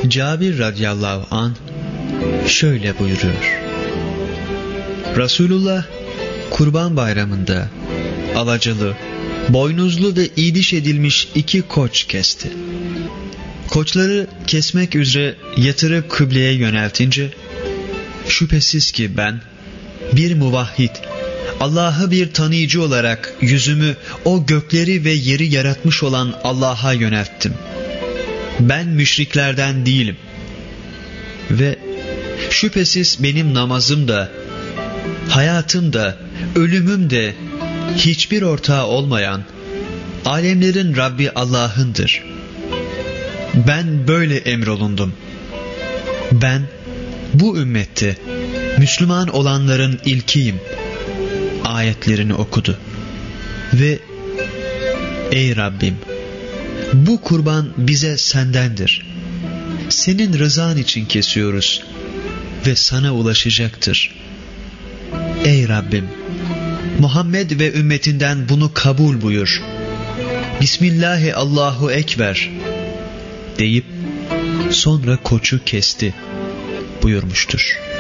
Cabir radıyallahu anh şöyle buyuruyor: Resulullah Kurban Bayramı'nda alacalı, boynuzlu ve iydiş edilmiş 2 koç kesti. Koçları kesmek üzere yatırıp kıbleye yöneltince, şüphesiz ki ben bir muvahhid, Allah'ı bir tanıyıcı olarak yüzümü o gökleri ve yeri yaratmış olan Allah'a yönelttim. Ben müşriklerden değilim. Ve şüphesiz benim namazım da, hayatım da, ölümüm de hiçbir ortağı olmayan, alemlerin Rabbi Allah'ındır. Ben böyle emrolundum. Ben bu ümmette Müslüman olanların ilkiyim ayetlerini okudu. Ve ey Rabbim, bu kurban bize sendendir. Senin rızan için kesiyoruz ve sana ulaşacaktır. Ey Rabbim, Muhammed ve ümmetinden bunu kabul buyur. Bismillahi Allahu Ekber deyip sonra koçu kesti buyurmuştur.